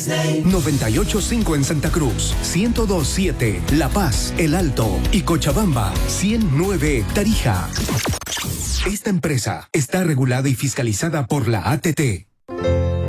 98.5 en Santa Cruz, 102.7 La Paz, El Alto y Cochabamba, 100.9 Tarija. Esta empresa está regulada y fiscalizada por la ATT.